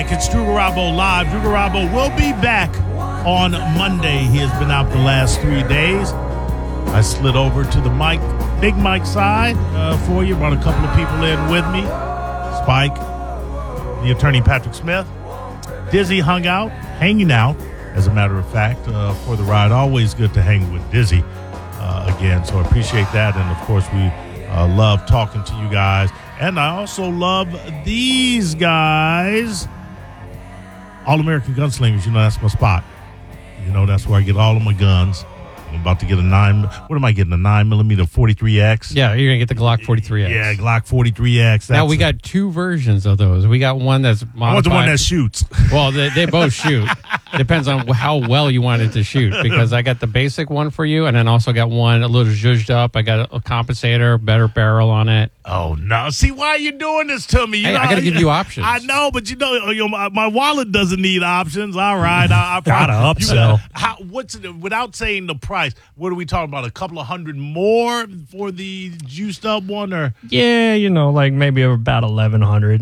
back. It's Drew Garabo Live. Drew Garabo will be back on Monday. He has been out the last 3 days. I slid over to the Big Mike side for you. Brought a couple of people in with me. Spike, the attorney Patrick Smith. Dizzy hanging out, as a matter of fact, for the ride. Always good to hang with Dizzy again, so I appreciate that. And, of course, we love talking to you guys. And I also love these guys. All-American Gunslingers, that's my spot. That's where I get all of my guns. I'm about to get a 9mm 43X? Yeah, you're going to get the Glock 43X. Yeah, Glock 43X. Now, we got two versions of those. We got one that's modified. I want the one that shoots. Well, they both shoot. Depends on how well you want it to shoot, because I got the basic one for you, and then also got one a little zhuzhed up. I got a compensator, better barrel on it. Oh, no. See, why are you doing this to me? I got to give you options. I know, but my wallet doesn't need options. All right. I gotta upsell. Without saying the price, what are we talking about? A couple of $100 more for the juiced up one? Or yeah, like maybe about $1,100.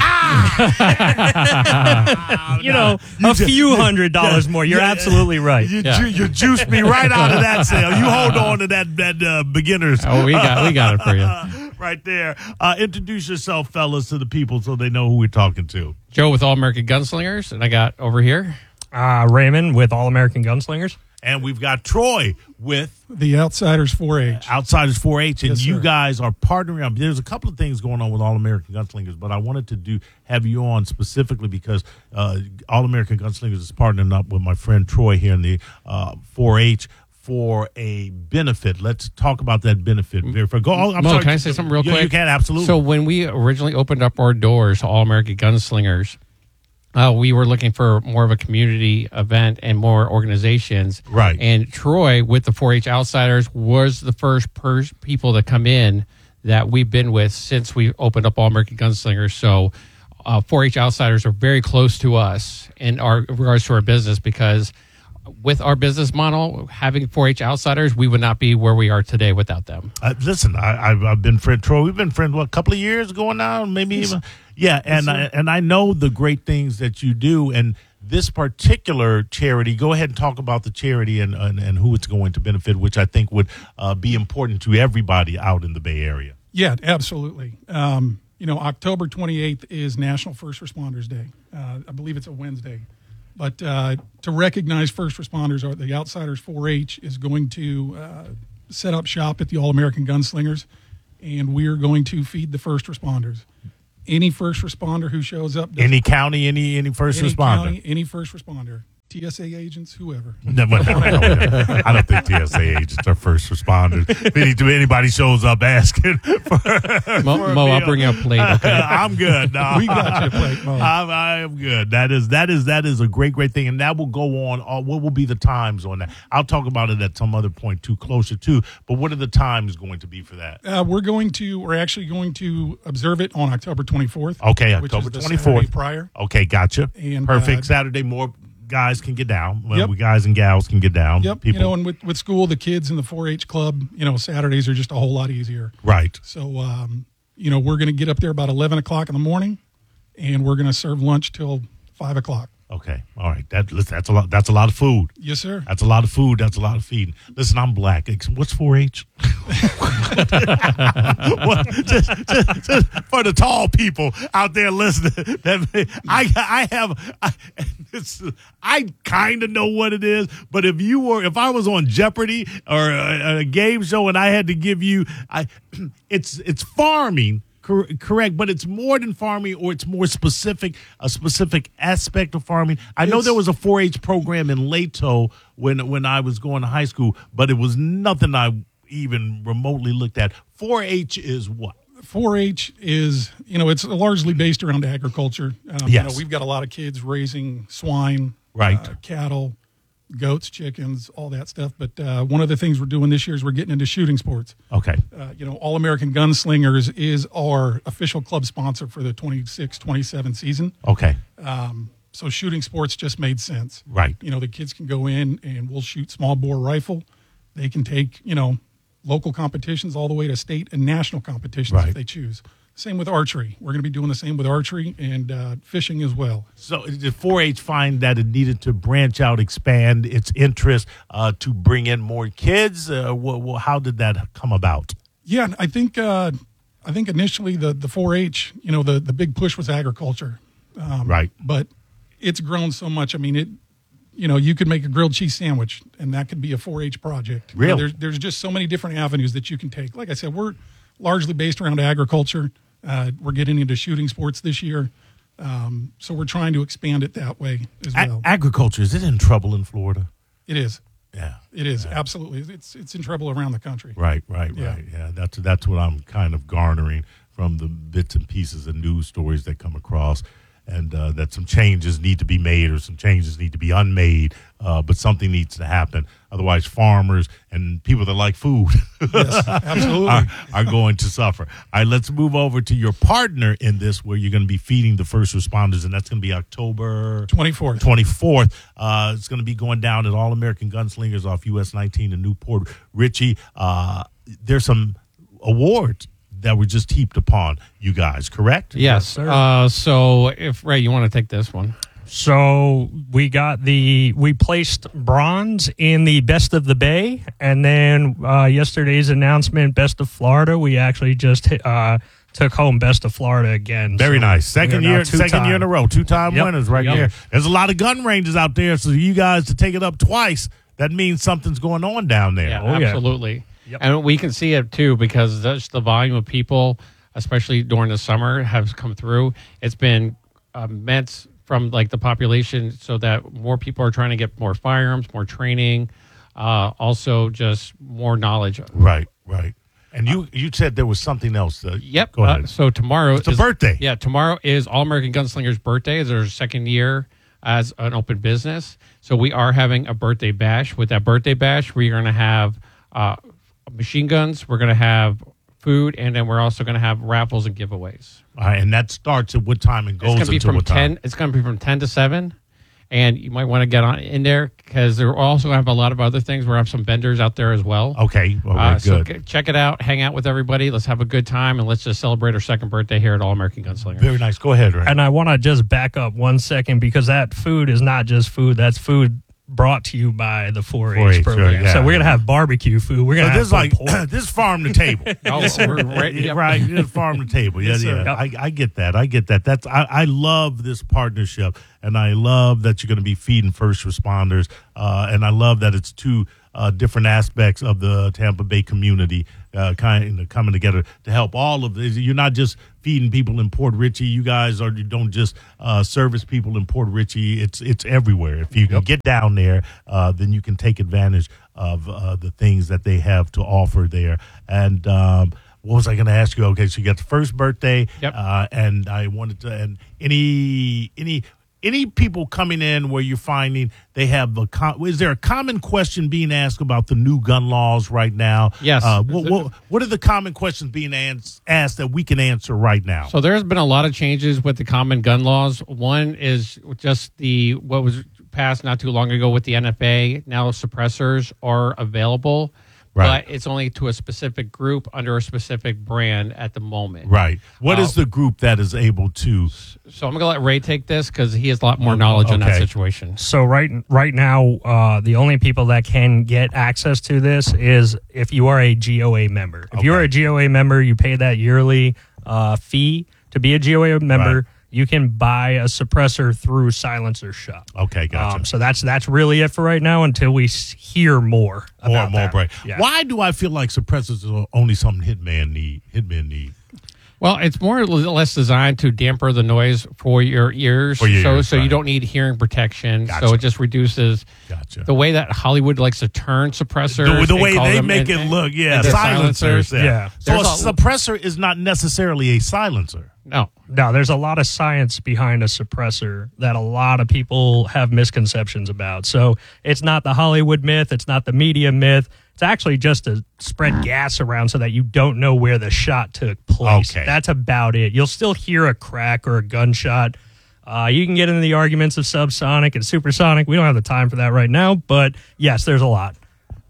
A few $100 more. You're absolutely right. You juiced me right out of that sale. You hold on to that beginners. Oh, we got it for you. Right there. Introduce yourself, fellas, to the people so they know who we're talking to. Joe with All-American Gunslingers, and I got over here Raymond with All-American Gunslingers. And we've got Troy with the Outsiders 4-H. Outsiders 4-H, and yes, you sir. guys are partnering up. There's a couple of things going on with All-American Gunslingers, but I wanted to have you on specifically because All-American Gunslingers is partnering up with my friend Troy here in the 4-H for a benefit. Let's talk about that benefit. Mo, can I say something real quick? You can, absolutely. So when we originally opened up our doors to All-American Gunslingers, we were looking for more of a community event and more organizations. Right. And Troy, with the 4-H Outsiders, was the first people to come in that we've been with since we opened up All-American Gunslingers. So 4-H Outsiders are very close to us in regards to our business, because with our business model, having 4-H Outsiders, we would not be where we are today without them. Listen, I've been friend Troy. We've been friends, a couple of years ago now, maybe even. Yeah, and I know the great things that you do, and this particular charity. Go ahead and talk about the charity and who it's going to benefit, which I think would be important to everybody out in the Bay Area. Yeah, absolutely. October 28th is National First Responders Day. I believe it's a Wednesday. But to recognize first responders, the Outsiders 4-H is going to set up shop at the All-American Gunslingers, and we are going to feed the first responders. Any first responder who shows up. Any county, any first responder. County, any first responder. TSA agents, whoever. No, I don't think TSA agents are first responders. If anybody shows up asking for Mo, I'll bring you a plate. Okay? I'm good. No. We got you a plate, Mo. I am good. That is a great thing, and that will go on. What will be the times on that? I'll talk about it at some other point closer to. But what are the times going to be for that? We're actually going to observe it on October 24th. Okay, which October is the 24th. Saturday prior. Okay, gotcha. And perfect. Saturday, more guys can get down. Yep. Guys and gals can get down. Yep. People. And with school, the kids in the 4-H club, Saturdays are just a whole lot easier. Right. So, we're going to get up there about 11 o'clock in the morning, and we're going to serve lunch till 5 o'clock. Okay. All right. That's a lot. That's a lot of food. Yes, sir. That's a lot of food. That's a lot of feeding. Listen, I'm black. What's 4-H? just for the tall people out there listening, I kind of know what it is. But if I was on Jeopardy or a game show and I had to give you, it's farming. Correct, but it's more than farming, or it's more specific, a specific aspect of farming. I know there was a 4-H program in Lato when I was going to high school, but it was nothing I even remotely looked at. 4-H is what? 4-H is, it's largely based around agriculture. Yes. We've got a lot of kids raising swine, right, cattle, goats, chickens, all that stuff. But one of the things we're doing this year is we're getting into shooting sports. Okay. All-American Gunslingers is our official club sponsor for the 26-27 season. Okay. So shooting sports just made sense. Right. The kids can go in and we'll shoot small bore rifle. They can take, local competitions all the way to state and national competitions if they choose. Same with archery. We're going to be doing the same with archery and fishing as well. So did 4-H find that it needed to branch out, expand its interest to bring in more kids? How did that come about? Yeah, I think initially the 4-H, the big push was agriculture. Right. But it's grown so much. I mean, you could make a grilled cheese sandwich, and that could be a 4-H project. Really? There's just so many different avenues that you can take. Like I said, we're largely based around agriculture. We're getting into shooting sports this year. So we're trying to expand it that way as well. Agriculture, is it in trouble in Florida? It is. Yeah. It is, absolutely. It's in trouble around the country. Right. Yeah. Yeah, that's what I'm kind of garnering from the bits and pieces of news stories that come across, and that some changes need to be made or some changes need to be unmade, but something needs to happen. Otherwise, farmers and people that like food Yes, absolutely. are going to suffer. All right, let's move over to your partner in this, where you're going to be feeding the first responders, and that's going to be October 24th. 24th. It's going to be going down at All American Gunslingers off US 19 in Newport Richey. There's some awards that were just heaped upon you guys, correct? Yes. So if Ray, you want to take this one. So we placed bronze in the Best of the Bay, and then yesterday's announcement, Best of Florida, we actually just took home Best of Florida again. Very So nice. Second we are now year in a row, two-time Yep. winners right Yep. here. There's a lot of gun ranges out there, so you guys to take it up twice, that means something's going on down there. Yeah, Oh, yeah. absolutely. Yep. And we can see it too because just the volume of people, especially during the summer, has come through. It's been immense from like the population, so that more people are trying to get more firearms, more training, also just more knowledge. Right. And you said there was something else. Yep. Go ahead. So tomorrow It's a birthday. Yeah, tomorrow is All American Gunslingers' birthday. It's their second year as an open business. So we are having a birthday bash. With that birthday bash, we're going to have machine guns, we're going to have food, and then we're also going to have raffles and giveaways. All right, and that starts at what time and goes It's going to be until from what time? 10. It's going to be from 10 to 7. And you might want to get on in there because there also have a lot of other things. We have some vendors out there as well. Okay, all right, So good. check it out. Hang out with everybody. Let's have a good time, and let's just celebrate our second birthday here at All American Gunslingers. Very nice. Go ahead, Ray. And I want to just back up 1 second because that food is not just food. That's food brought to you by the 4-H 4-H, program. sure, yeah. So we're going to have barbecue food. We're going to So have this like pork. this farm to table. Oh, we're right, yep. Right, this farm to table. Yeah, Yes, sir. yeah. I get that. That's I love this partnership, and I love that you're going to be feeding first responders, and I love that it's two different aspects of the Tampa Bay community kind of coming together to help all of this. You're not just feeding people in Port Richey. You guys you don't just service people in Port Richey. It's everywhere. If you can get down there, then you can take advantage of the things that they have to offer there. And what was I going to ask you? Okay, so you got the first birthday, Yep. And I wanted to. And any people coming in where you're finding they have is there a common question being asked about the new gun laws right now? Yes. What are the common questions being asked that we can answer right now? So there's been a lot of changes with the common gun laws. One is just what was passed not too long ago with the NFA. Now suppressors are available, Right. but it's only to a specific group under a specific brand at the moment. Right. What is the group that is able to? So I'm going to let Ray take this because he has a lot more knowledge on that Okay. situation. So right now, the only people that can get access to this is if you are a GOA member. If you are a GOA member, you pay that yearly fee to be a GOA member. Right. You can buy a suppressor through Silencer Shop. Okay, gotcha. So that's really it for right now until we hear more about more that. break. Yeah. Why do I feel like suppressors are only something hitmen need? Well, it's more or less designed to damper the noise for your ears. For your ears, so you right. don't need hearing protection. Gotcha. So it just reduces Gotcha. the way that Hollywood likes to turn suppressors. The and way call they them make it look, into silencers. Yeah. So a There's suppressor is not necessarily a silencer. No. No, there's a lot of science behind a suppressor that a lot of people have misconceptions about. So it's not the Hollywood myth. It's not the media myth. It's actually just to spread gas around so that you don't know where the shot took place. Okay. That's about it. You'll still hear a crack or a gunshot. You can get into the arguments of subsonic and supersonic. We don't have the time for that right now, but yes, there's a lot.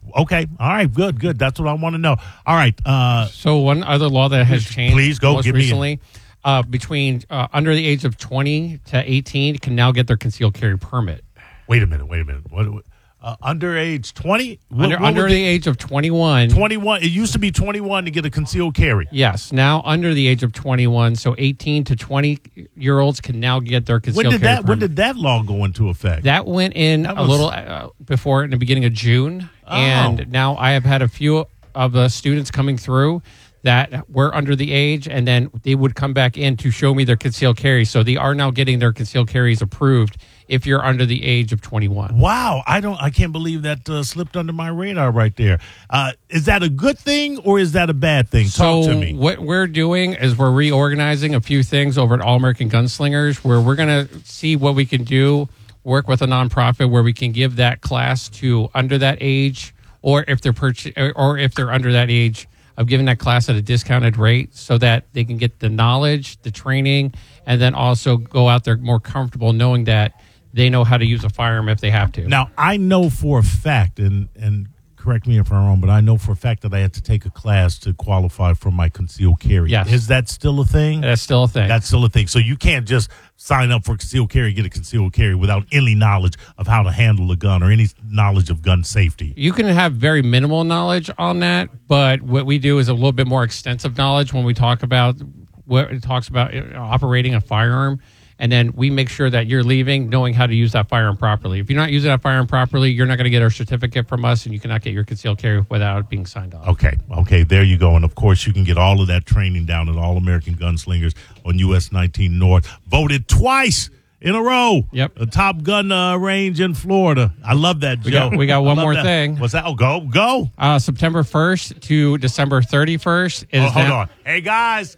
Okay. All right. Good. That's what I want to know. All right. So one other law that has changed Please go, most give me recently, between under the age of 20 to 18 can now get their concealed carry permit. Wait a minute. What underage 20? Under the age of 21. 21. It used to be 21 to get a concealed carry. Yes. Now under the age of 21, so 18 to 20-year-olds can now get their concealed carry permit. When did that law go into effect? That went in a little before, in the beginning of June. Oh. And now I have had a few of the students coming through that were under the age, and then they would come back in to show me their concealed carry. So they are now getting their concealed carries approved if you're under the age of 21. Wow, I can't believe that slipped under my radar right there. Is that a good thing or is that a bad thing? Talk to me. What we're doing is we're reorganizing a few things over at All American Gunslingers, where we're going to see what we can do, work with a nonprofit where we can give that class to under that age, or if they're under that age, of giving that class at a discounted rate so that they can get the knowledge, the training, and then also go out there more comfortable knowing that they know how to use a firearm if they have to. Now, I know for a fact, and correct me if I'm wrong, but I know for a fact that I had to take a class to qualify for my concealed carry. Yes. Is that still a thing? That's still a thing. That's still a thing. So you can't just sign up for concealed carry, get a concealed carry without any knowledge of how to handle a gun or any knowledge of gun safety. You can have very minimal knowledge on that, but what we do is a little bit more extensive knowledge when we talk about what it talks about operating a firearm. And then we make sure that you're leaving knowing how to use that firearm properly. If you're not using that firearm properly, you're not going to get our certificate from us, and you cannot get your concealed carry without it being signed off. Okay, there you go. And, of course, you can get all of that training down at All American Gunslingers on US 19 North. Voted twice in a row. Yep. The Top Gun range in Florida. I love that, Joe. We got one I love more that. thing. What's that? Oh, go. September 1st to December 31st. Hold on. Hey, guys,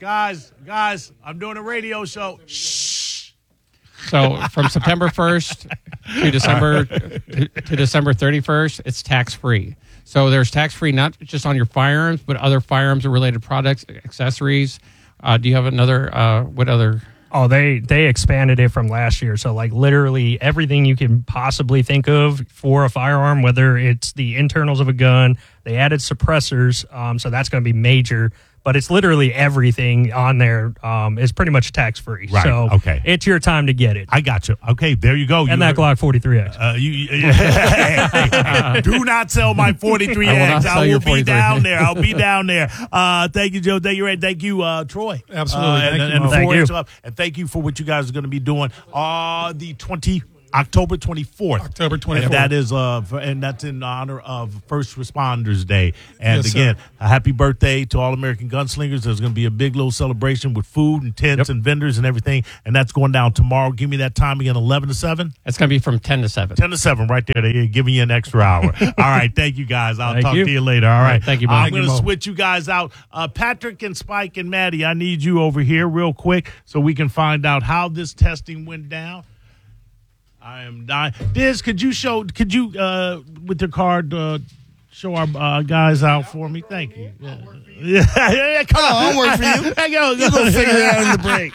I'm doing a radio show. Shh. So from September 1st to December 31st, it's tax-free. So there's tax-free not just on your firearms, but other firearms and related products, accessories. Do you have another? What other? Oh, they expanded it from last year. So like literally everything you can possibly think of for a firearm, whether it's the internals of a gun, they added suppressors. So that's going to be major. But it's literally everything on there is pretty much tax-free. Right, So okay. It's your time to get it. I got you. Okay, there you go. And that Glock 43X. Hey, do not sell my 43X. I will be down there. I'll be down there. Thank you, Joe. Thank you, Ray. Thank you, Troy. Absolutely. Thank you, and Mo. Thank you. And thank you for what you guys are going to be doing October 24th. October 24th. And that is and that's in honor of First Responders Day. And Yes, again, sir. a happy birthday to All American Gunslingers. There's going to be a big little celebration with food and tents and vendors and everything. And that's going down tomorrow. Give me that time again, 11 to 7. It's going to be from 10 to 7. 10 to 7 right there. They're giving you an extra hour. All right. Thank you, guys. I'll Thank talk you. to you later. All right. Thank you, Mo. I'm Thank going you, to Mo. switch you guys out. Patrick and Spike and Maddie, I need you over here real quick so we can find out how this testing went down. I am dying. Diz, could you with your card, show our guys out for me? Thank you. Yeah, come on. I'll work for you. Hey, go. You go figure it out in the break.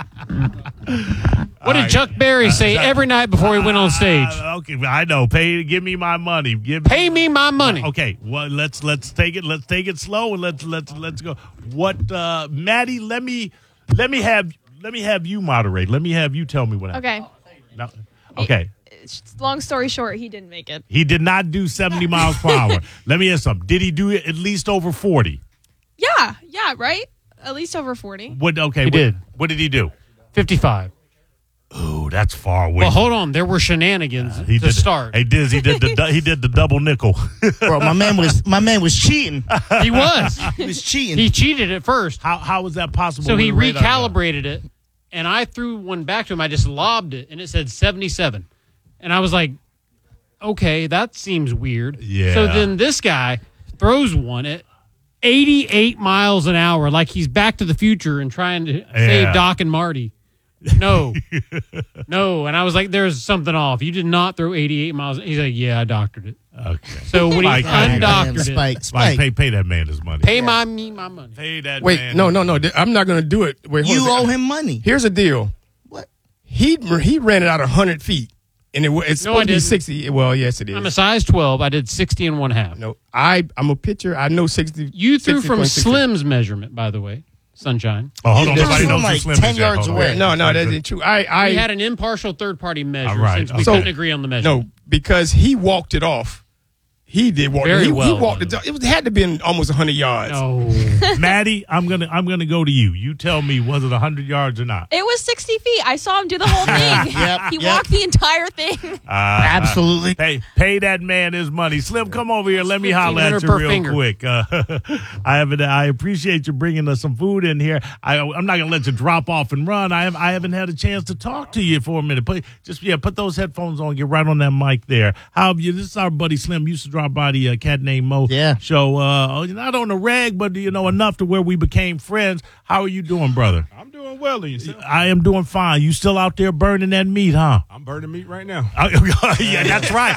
What did Chuck Berry say every night before he went on stage? Okay, I know. Give me my money. Pay me my money. Okay, well, let's take it. Let's take it slow and let's go. What, Maddie? Let me have you moderate. Let me have you tell me what happened. Okay. No. Okay. Long story short, he didn't make it. He did not do 70 miles per hour. Let me hear something. Did he do it at least over 40? Yeah, right? At least over 40. What He did. What did he do? 55. Ooh, that's far away. Well, hold on. There were shenanigans He to did, start. Hey, Diz, he did the double nickel. Bro, my man was cheating. He was. He was cheating. He cheated at first. How was that possible? So he with a radar gun? recalibrated it, and I threw one back to him. I just lobbed it, and it said 77. And I was like, okay, that seems weird. Yeah. So then this guy throws one at 88 miles an hour, like he's Back to the Future and trying to save Doc and Marty. No. No. And I was like, there's something off. You did not throw 88 miles. He's like, yeah, I doctored it. Okay. So when he Spike, undoctored it, Spike, pay that man his money. pay me my money. Pay that Wait, man. no. I'm not going to do it. Wait, hold You on a owe second. him money. Here's the deal. What? He ran it out 100 feet. And it's No, I supposed to be didn't. 60. Well, yes, it is. I'm a size 12. I did 60 and 1/2. No, I'm a pitcher. I know 60. You threw from 60.60. Slim's measurement, by the way, Sunshine. Oh, hold on. That's Nobody from knows like who Slim 10 is yet. yards Hold on. away. No, that isn't true. We I had an impartial third-party measure All right. since we So- couldn't agree on the measurement. no, because he walked it off. He did walk. Very he well, walked by it. It had to been almost 100 yards. No. Maddie, I'm gonna go to you. You tell me, was it 100 yards or not? It was 60 feet. I saw him do the whole thing. He walked the entire thing. Absolutely. Pay that man his money. Slim, come over here. Let me holler at 1,500 you per real finger. quick. I appreciate you bringing us some food in here. I'm not gonna let you drop off and run. I haven't had a chance to talk to you for a minute. Put those headphones on. Get right on that mic there. How have you? This is our buddy Slim. Used to drop by the Cat Named Mo show. Not on the reg, but enough to where we became friends. How are you doing, brother? I'm doing well, and yourself? I am doing fine. You still out there burning that meat, huh? I'm burning meat right now. Yeah, that's right.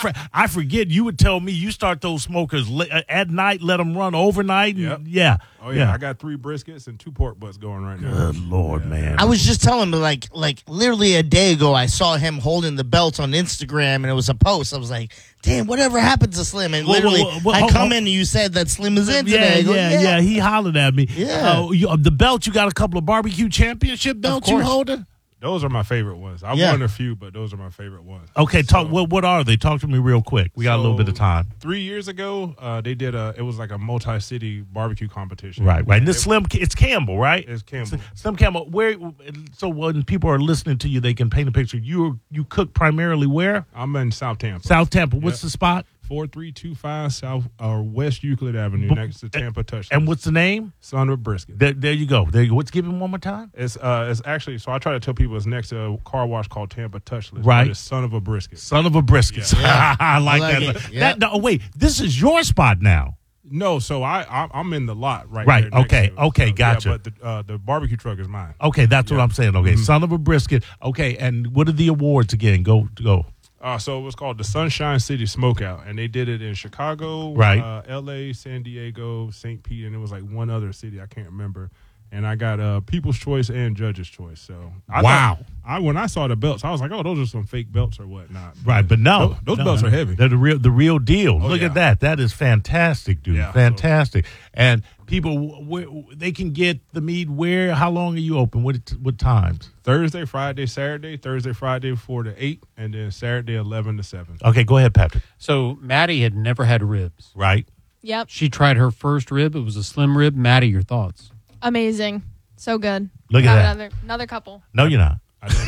I forget. You would tell me you start those smokers at night, let them run overnight. And, Yep. Yeah. Oh yeah, I got 3 briskets and 2 pork butts going right now. Good Lord, man. I was just telling him, like literally a day ago, I saw him holding the belt on Instagram, and it was a post. I was like, damn, whatever happened to Slim? And literally, I come in and you said that Slim is in today. I go, yeah. He hollered at me. Yeah. The belt, you got a couple of barbecue championship belts you holding? Those are my favorite ones. I won a few, but those are my favorite ones. Okay, what are they? Talk to me real quick. We got a little bit of time. 3 years ago, they did it was like a multi-city barbecue competition. Right. And this Slim, it's Campbell, right? It's Campbell. Slim Campbell. So when people are listening to you, they can paint a picture. You cook primarily where? I'm in South Tampa. South Tampa. What's the spot? 4325 South or West Euclid Avenue, next to Tampa Touchless. And what's the name? Son of a Brisket. There you go. Let's give him one more time. It's actually, so I try to tell people it's next to a car wash called Tampa Touchless. Right. But it's Son of a Brisket. Son of a Brisket. Yeah. I like it. that. Yeah. No, wait, this is your spot now. No, so I'm in the lot right Right, there next okay, to it. okay, So, gotcha. Yeah, but the barbecue truck is mine. Okay, that's what I'm saying. Okay, Son of a Brisket. Okay, and what are the awards again? Go. So it was called the Sunshine City Smokeout, and they did it in Chicago, Right. L.A., San Diego, St. Pete, and it was like one other city I can't remember. And I got People's Choice and Judge's Choice. So Wow. When I saw the belts, I was like, oh, those are some fake belts or whatnot. Right, but no, Those belts are heavy. They're the real deal. Oh, Look yeah. at that. That is fantastic, dude. Yeah, Fantastic. And people, they can get the meat where? How long are you open? What times? Thursday, Friday, Saturday. Thursday, Friday 4 to 8, and then Saturday 11 to 7. Okay, go ahead, Patrick. So Maddie had never had ribs. Right. Yep. She tried her first rib. It was a slim rib. Maddie, your thoughts? Amazing. So good. Look at Got that. Another couple. No, you're not.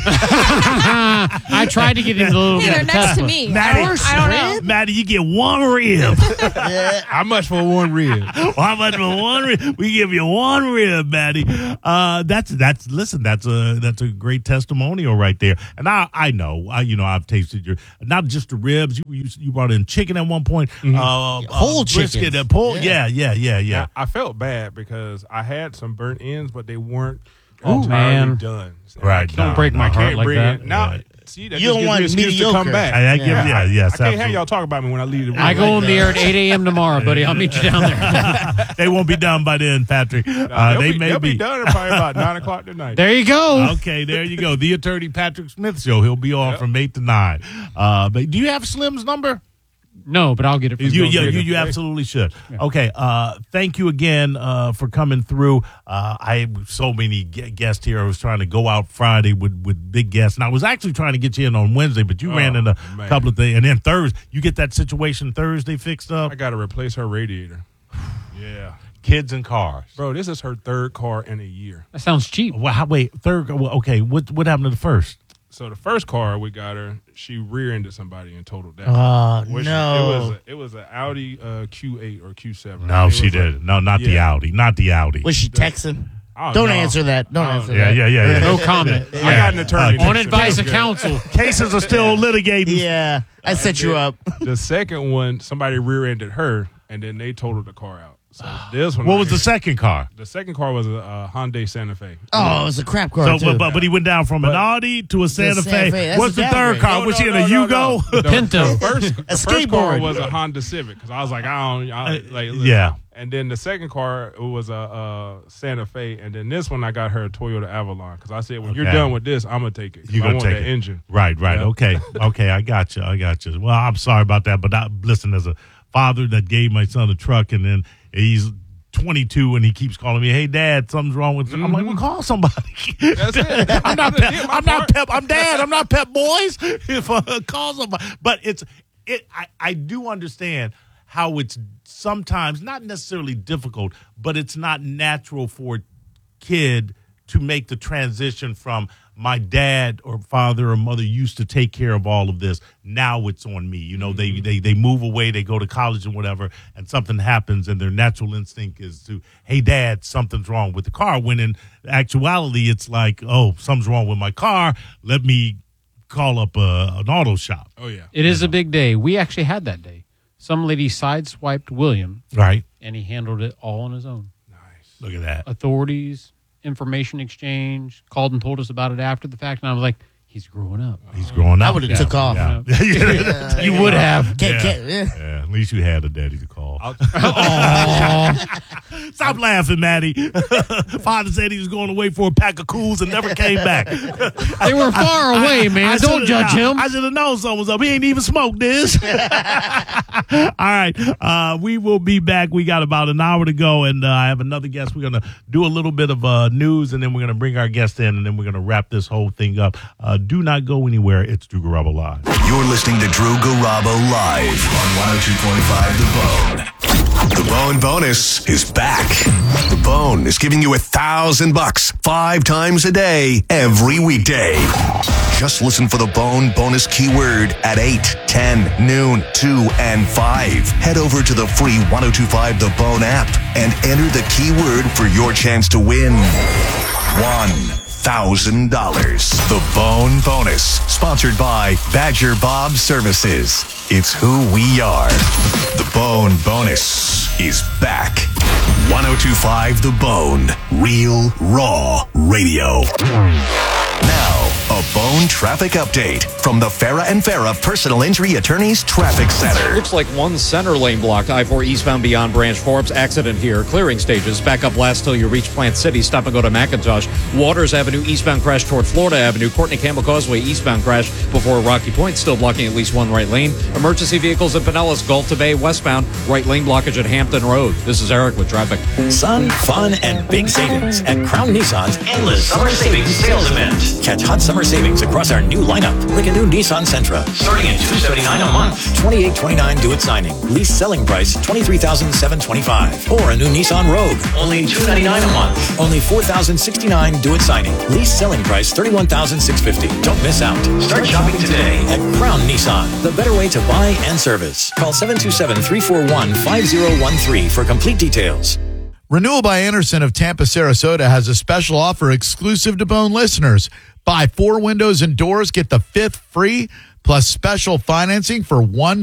I tried to get him a little Hey, bit. they're next to me. Maddie, I don't know. Maddie, you get one rib. How much for one rib? How much for one rib? We give you one rib, Maddie. That's a great testimonial right there. And I know, I've tasted your, not just the ribs. You brought in chicken at one point. Whole chicken. Brisket, yeah. I felt bad because I had some burnt ends, but they weren't Oh, entirely man. done. Right. Don't break my I heart can't like bring that. it. Now, Right. see, that You just don't gives want me an excuse to mediocre. come back. I I can't have y'all talk about me when I leave the room. I go on the air at 8 a.m. tomorrow, buddy. I'll meet you down there. They won't be done by then, Patrick. They'll be done at probably about 9 o'clock tonight. There you go. Okay, there you go. The Attorney Patrick Smith Show. He'll be on from 8 to 9. But do you have Slim's number? No, but I'll get it from You absolutely should. Okay, thank you again for coming through. I have so many guests here. I was trying to go out Friday with big guests, and I was actually trying to get you in on Wednesday, but you ran into a couple of things. And then Thursday, you get that situation Thursday fixed up? I got to replace her radiator. Yeah. Kids and cars. Bro, this is her 3rd car in a year. That sounds cheap. Well, wait, third. Okay, what happened to the first? So the first car we got her, she rear-ended somebody and totaled that. No. It was an Audi Q8 or Q7. No, It she was did. No, not the Audi. Not the Audi. Was she texting? I Don't know. answer that. Don't answer Yeah, that. yeah. No comment. I got an attorney. On next to me. advice of Good. counsel. Cases are still litigating. Yeah, I set you up. The second one, somebody rear-ended her, and then they totaled the car out. So this one. What was the second car? The second car was a Hyundai Santa Fe. Oh, it was a crap car, too. But he went down from an Audi to a Santa Fe. That's What's the third car? Was he in a Yugo? The Pinto. The first car was a Honda Civic because I was like, listen. Yeah. And then the second car was a Santa Fe, and then this one I got her a Toyota Avalon because I said, when you're done with this, I'm gonna take it. You I want take that it. engine. Right. Yeah. Okay. I got you. Well, I'm sorry about that, but listen, as a father that gave my son a truck, and then he's 22 and he keeps calling me, "Hey, Dad, something's wrong with." I'm like, "Well, call somebody." That's it. I'm not Pep. I'm not Pep. I'm Dad. I'm not Pep Boys. If call somebody, but I do understand how it's sometimes not necessarily difficult, but it's not natural for a kid to make the transition from my dad or father or mother used to take care of all of this. Now it's on me. You know, they move away, they go to college and whatever, and something happens, and their natural instinct is to, "Hey, Dad, something's wrong with the car." When in actuality, it's like, "Oh, something's wrong with my car. Let me call up an auto shop." Oh yeah, It is a big day. We actually had that day. Some lady sideswiped William, Right? and he handled it all on his own. Look at that. Authorities, information exchange, called and told us about it after the fact, and I was like, he's growing up. He's growing up. I would have took off. Yeah. You would have. Yeah, at least you had a daddy to call. Stop laughing, Maddie. Father said he was going away for a pack of cools and never came back. They were far away, man. Don't judge him. I should have known something was up. He ain't even smoked this. All right. We will be back. We got about an hour to go, and I have another guest. We're going to do a little bit of news, and then we're going to bring our guest in, and then we're going to wrap this whole thing up. Do not go anywhere. It's Drew Garabo Live. You're listening to Drew Garabo Live on 102.5 The Bone. The Bone Bonus is back. The Bone is giving you $1,000 5 times a day, every weekday. Just listen for the Bone Bonus keyword at 8, 10, noon, 2, and 5. Head over to the free 102.5 The Bone app and enter the keyword for your chance to win $1,000. The Bone Bonus, sponsored by Badger Bob Services. It's who we are. The Bone Bonus is back. 102.5 The Bone, real, raw radio. Now, a Bone traffic update from the Farah and Farah Personal Injury Attorneys Traffic Center. Looks like one center lane blocked. I-4 eastbound beyond Branch Forbes. Accident here. Clearing stages. Back up last till you reach Plant City. Stop and go to McIntosh. Waters Avenue eastbound crash toward Florida Avenue. Courtney Campbell Causeway eastbound crash before Rocky Point. Still blocking at least one right lane. Emergency vehicles at Pinellas. Gulf to Bay westbound. Right lane blockage at Hampton Road. This is Eric with traffic. Sun, fun, and big savings at Crown Nissan's Endless Summer Savings Sales Event. Catch hot summer savings across our new lineup, like a new Nissan Sentra, starting at $279 a month, $28.29 due at signing. Lease selling price $23,725, or a new Nissan Rogue, only $299 a month, only $4,069 due at signing. Lease selling price $31,650. Don't miss out. Start shopping today at Crown Nissan, the better way to buy and service. Call 727-341-5013 for complete details. Renewal by Anderson of Tampa, Sarasota has a special offer exclusive to Bone listeners. Buy 4 windows and doors, get the 5th free, plus special financing for $1